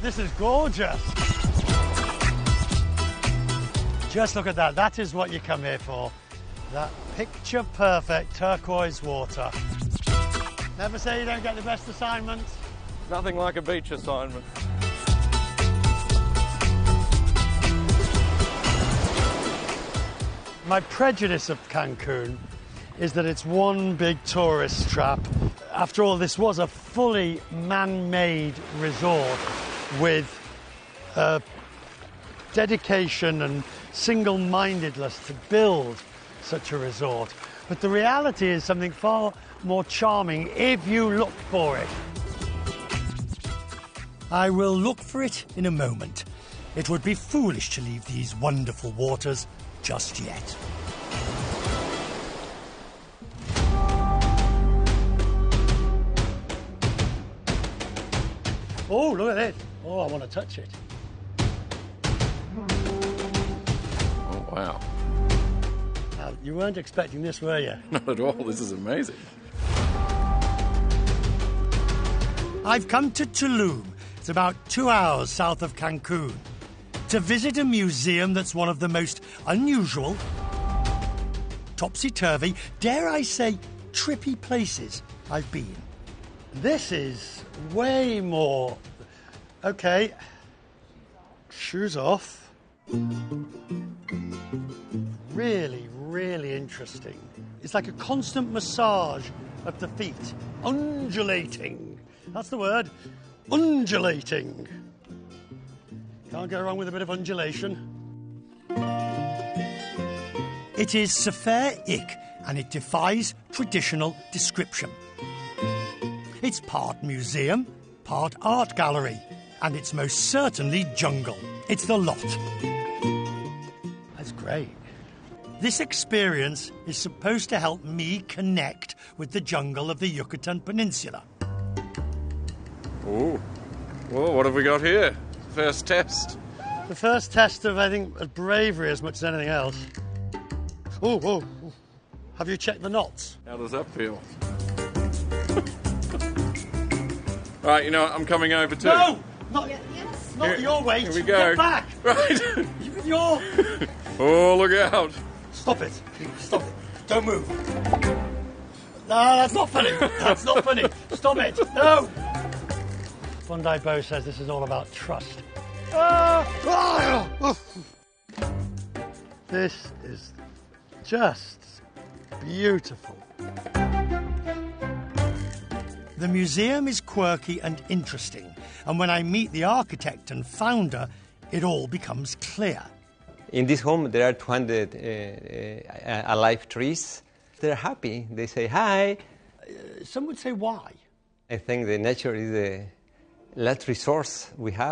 This is gorgeous. Just look at that. That is what you come here for. That picture-perfect turquoise water. Never say you don't get the best assignments. Nothing like a beach assignment. My prejudice of Cancun is that it's one big tourist trap. After all, this was a fully man-made resort with dedication and single-mindedness to build such a resort. But the reality is something far more charming if you look for it. I will look for it in a moment. It would be foolish to leave these wonderful waters just yet. Oh, look at this. Oh, I want to touch it. Oh, wow. Now, you weren't expecting this, were you? Not at all. This is amazing. I've come to Tulum. It's about 2 hours south of Cancun to visit a museum that's one of the most unusual, topsy-turvy, dare I say, trippy places I've been. This is way more... OK, shoes off. Really, really interesting. It's like a constant massage of the feet. Undulating. That's the word. Undulating. Can't go wrong with a bit of undulation. It is Sefer Ik, and it defies traditional description. It's part museum, part art gallery, and it's most certainly jungle. It's the lot. That's great. This experience is supposed to help me connect with the jungle of the Yucatan Peninsula. Ooh. Well, what have we got here? First test. The first test of, I think, bravery as much as anything else. Oh, whoa. Have you checked the knots? How does that feel? Right, you know what? I'm coming over too. No! Not your weight. Here we go. Get back! Right. Your... Oh, look out. Stop it. Stop it. Don't move. No, that's not funny. That's not funny. Stop it. No! Bondi Bo says this is all about trust. This is just beautiful. The museum is quirky and interesting, and when I meet the architect and founder, it all becomes clear. In this home, there are 200 alive trees. They're happy. They say hi. Some would say why. I think the nature is the last resource we have.